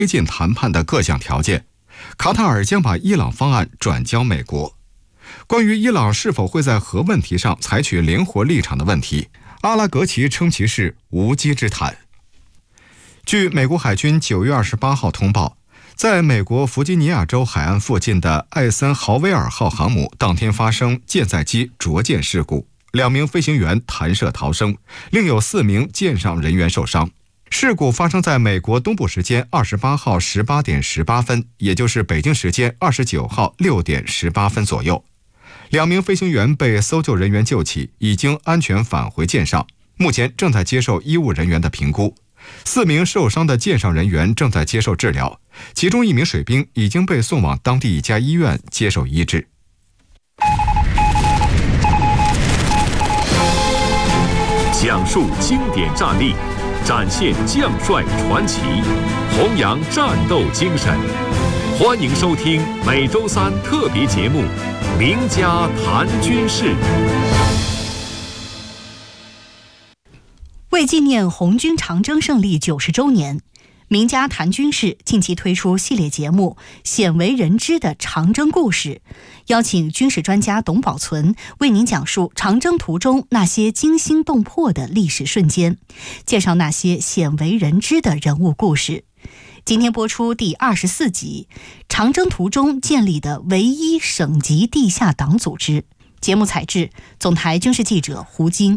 推进谈判的各项条件，卡塔尔将把伊朗方案转交美国。关于伊朗是否会在核问题上采取灵活立场的问题，阿拉格齐称其是无稽之谈。据美国海军9月28号通报，在美国弗吉尼亚州海岸附近的艾森豪威尔号航母当天发生舰载机着舰事故，2名飞行员弹射逃生，另有4名舰上人员受伤。事故发生在美国东部时间28号18点18分，也就是北京时间29号6点18分左右。2名飞行员被搜救人员救起，已经安全返回舰上，目前正在接受医务人员的评估。4名受伤的舰上人员正在接受治疗，其中1名水兵已经被送往当地一家医院接受医治。 讲述经典战例，展现将帅传奇，弘扬战斗精神。欢迎收听每周3特别节目《名家谈军事》。 为纪念红军长征胜利90周年，名家谈军事近期推出系列节目《鲜为人知的长征故事》，邀请军事专家董宝存为您讲述长征途中那些惊心动魄的历史瞬间，介绍那些鲜为人知的人物故事。今天播出第24集《长征途中建立的唯一省级地下党组织》。节目采制总台军事记者胡晶。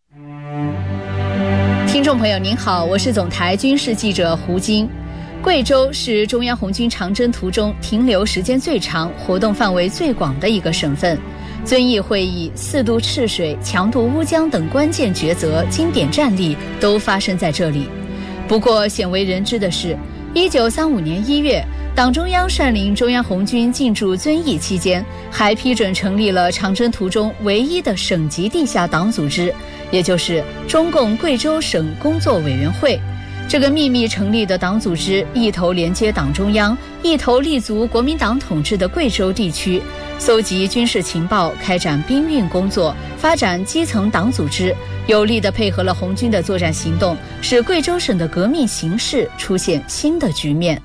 听众朋友您好，我是总台军事记者胡晶。贵州是中央红军长征途中停留时间最长、活动范围最广的一个省份。遵义会议、4渡赤水、强渡乌江等关键抉择、经典战例都发生在这里。不过鲜为人知的是，1935年1月，党中央率领中央红军进驻遵义期间，还批准成立了长征途中唯一的省级地下党组织，也就是中共贵州省工作委员会。这个秘密成立的党组织一头连接党中央，一头立足国民党统治的贵州地区，搜集军事情报，开展兵运工作，发展基层党组织，有力地配合了红军的作战行动，使贵州省的革命形势出现新的局面。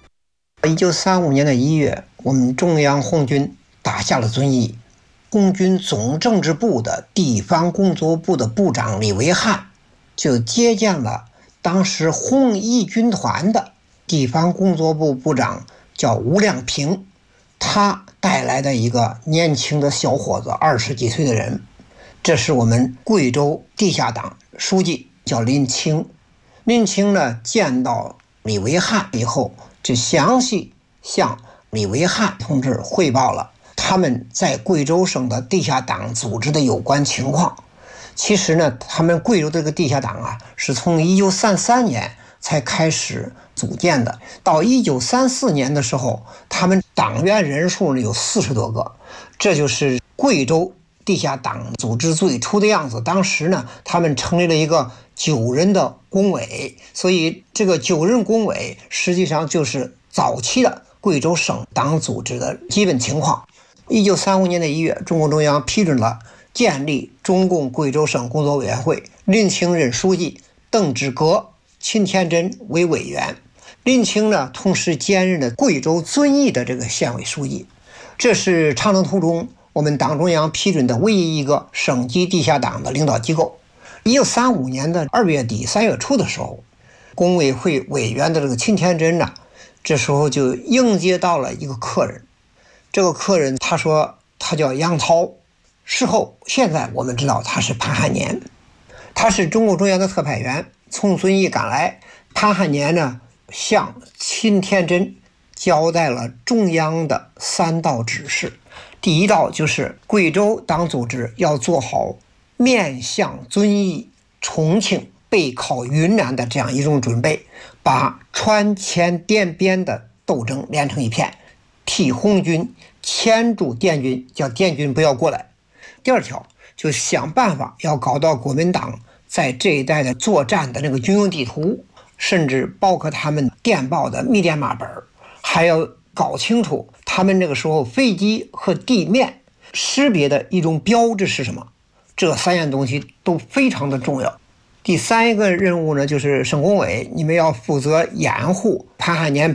1935年的1月，我们中央红军打下了遵义。红军总政治部的地方工作部的部长李维汉就接见了当时红一军团的地方工作部部长，叫吴亮平，他带来的一个年轻的小伙子，20几岁的人，这是我们贵州地下党书记，叫林清。林清呢，见到李维汉以后，就详细向李维汉同志汇报了他们在贵州省的地下党组织的有关情况。其实呢，他们贵州这个地下党啊，是从1933年才开始组建的。到1934年的时候，他们党员人数有40多个，这就是贵州地下党组织最初的样子。当时呢，他们成立了一个9人的工委，所以这个9人工委实际上就是早期的贵州省党组织的基本情况。1935年的1月，中共中央批准了建立中共贵州省工作委员会，林清任书记，邓志革、秦天真为委员。林清呢，同时兼任了贵州遵义的这个县委书记。这是长征途中我们党中央批准的唯一一个省级地下党的领导机构。1935年的2月底3月初的时候，工委会委员的这个秦天真呢，这时候就迎接到了一个客人。这个客人他说他叫杨涛，现在我们知道他是潘汉年，他是中共中央的特派员，从遵义赶来。潘汉年呢，向秦天真交代了中央的3道指示。第一道就是贵州党组织要做好面向遵义、重庆、背靠云南的这样一种准备，把川黔滇边的斗争连成一片，替红军牵住滇军，叫滇军不要过来。第二条就想办法要搞到国民党在这一带的作战的那个军用地图，甚至包括他们电报的密电码本，还要搞清楚他们那个时候飞机和地面识别的一种标志是什么。这3样东西都非常的重要。 第3个任务呢，就是省工委，你们要负责掩护潘汉年